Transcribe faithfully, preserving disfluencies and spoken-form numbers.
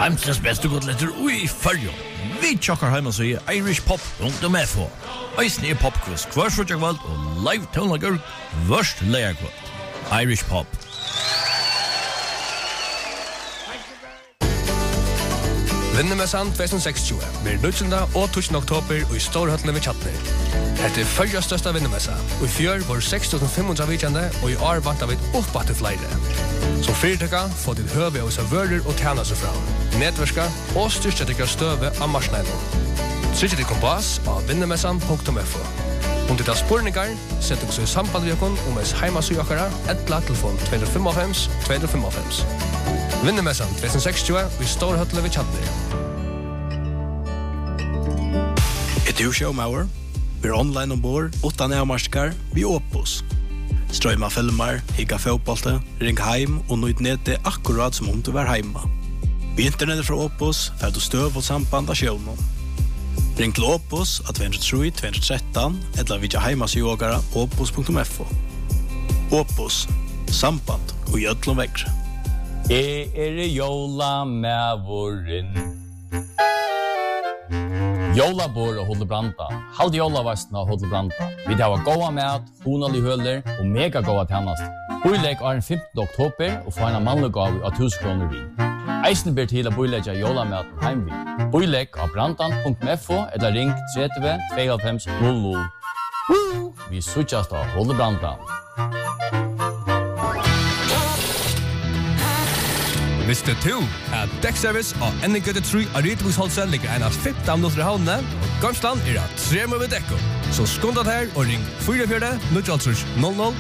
Heimsles beste godletter ui fyrjo. Vi tjokkar heima så i Irish Pop rundt om F H. Eisne er popquiz hver frutja kvalt og live tonlager vørst leia kvalt. Irish Pop. Vinnemessan tjuetusen seksogtjúgu blir nítjánda og tusen oktober og i Storhøllene ved Tjatner. Hette er fyrja størsta vinnemessa, og i fjør var seks tusen fem hundre vikjande, og i år vant av et oppbatt til flere. Som fyrtøkka får til høve av seg vører og tjena seg fra, nedverska og styrste til støve av marsneinen. Trykk til kompass av vinnemessan punktum f o. Om det er spurningar, sett dere så i samband med dere om ens heimasugakara, etla telefon två fem fem två fem fem. Vinnemessan tjuetusen seksogtjúgu og i Storhøllene ved Tjatner. Er du showmauer? Vi er online ombord, utan avmarskar, vi Opus. Strøyma filmer, higga fotbollte, ring heim og nøyt nete akkurat som om du var heima. Vi internettet fra Opus får du støv og samband av shownom. Ring til Opus av två noll tre två ett tre eller vidja heimasugågara opus punktum f o. Opus, samband og jöllom vekre. Jeg er jola med våren. Jolabor og Hodlebranta. Halv jolavesten av Hodlebranta. Vi tar gåa mat, honalig høler og mega gåa tjennast. Boileg er den femtende oktober og får en mannlig gav av tusen kroner vi. Eisen ber til å boilegge jolamaten heimvi. Boileg av brantan punktum f o eller ring tre tre två fem null null. Vi suttjast av Hodlebranta. Visste du at dekkservice og Enningøte tre av Rytebusholset ligger en av femten minutter i havnene, og Gamsland er av tre med dekko. Så skånda her og ring fire fire null null null